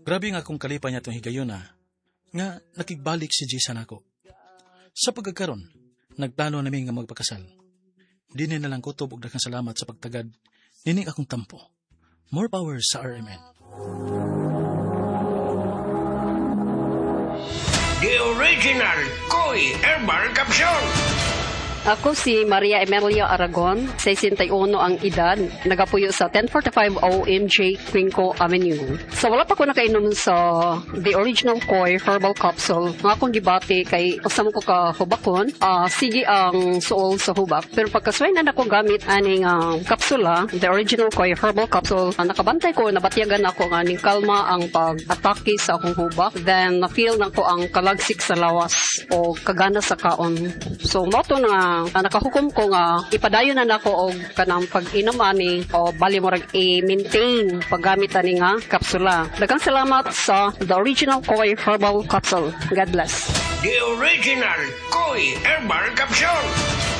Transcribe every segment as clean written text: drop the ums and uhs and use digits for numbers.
Grabe nga akong kalipay niya itong higayon nga nakigbalik si Jason ako. Sa pagkakaroon, nagplano namin nga magpakasal. Dini na lang ko tubog daghang salamat sa pagtagad. Nining akong tampo. More power sa RMN. The original Koi Herbal Capsule. Ako si Maria Emelia Aragon, 61 ang edad, nagapuyo sa 1045 OMJ Quinco Avenue. So wala pa ko nakainom sa the original Koi Herbal Capsule. Nga akong gibati kay kasama ko ka hubakon, sige ang suol sa hubak. Pero pagkasway na ako gamit aning kapsula, the original Koi Herbal Capsule, nakabantay ko, nabatyagan ako nga ning kalma ang pag-atake sa akong hubak. Then na-feel na ko ang kalagsik sa lawas o kagana sa kaon. So moto na nakahukom ko nga ipadayon na nako og kanang pag-inom ani o bali mo rag i-maintain paggamit ani nga kapsula. Daghang salamat sa the original Koi Herbal Capsule. God bless. The original Koi Herbal Capsule.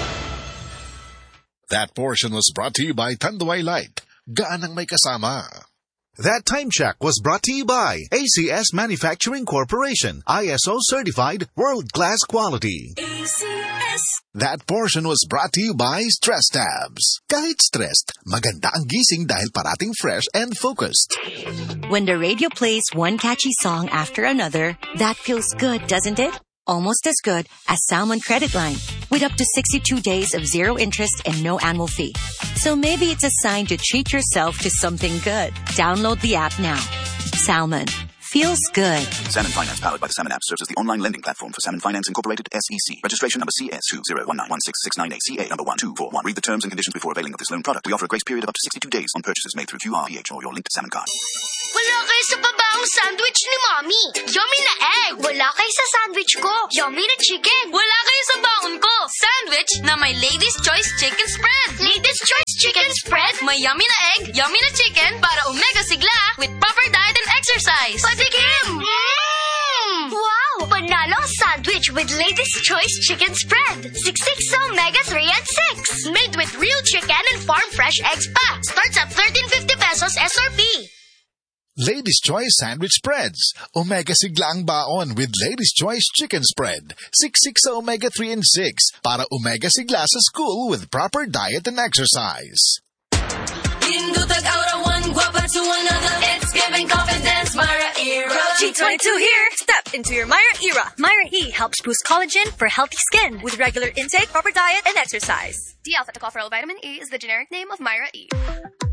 That portion was brought to you by Tanduay Light. Gaan ang may kasama. That time check was brought to you by ACS Manufacturing Corporation, ISO certified world-class quality. ACS. That portion was brought to you by Stress Tabs. Kahit stressed, maganda ang gising dahil parating fresh and focused. When the radio plays one catchy song after another, that feels good, doesn't it? Almost as good as Salmon Credit Line, with up to 62 days of zero interest and no annual fee. So maybe it's a sign to treat yourself to something good. Download the app now. Salmon. Feels good. Salmon Finance, powered by the Salmon app, serves as the online lending platform for Salmon Finance Incorporated, SEC. Registration number CS2019166988, number 1241. Read the terms and conditions before availing of this loan product. We offer a grace period of up to 62 days on purchases made through QR, PH, or your linked Salmon card. Wala kayo sa babang sandwich ni Mommy. Yummy na egg. Wala kayo sa sandwich ko. Yummy na chicken. Wala kayo sa baon ko. Sandwich na may Lady's Choice Chicken Spread. Lady's Choice Chicken Spread? May yummy na egg, yummy na chicken para omega sigla with proper diet and exercise. Patikim! Wow! Panalo ang sandwich with Lady's Choice Chicken Spread. 66 omega-3 and 6. Made with real chicken and farm fresh eggs pa. Starts at 13.50 pesos SRP. Ladies' Choice Sandwich Spreads. Omega sigla ang baon with Ladies' Choice Chicken Spread. 66 sa omega-3 and 6 para omega sigla sa school with proper diet and exercise. Indutag aura one, guapa to another. It's giving confidence, Myra Era. G22 here. Step into your Myra Era. Myra E helps boost collagen for healthy skin with regular intake, proper diet, and exercise. D-alpha-tocopherol vitamin E is the generic name of Myra E.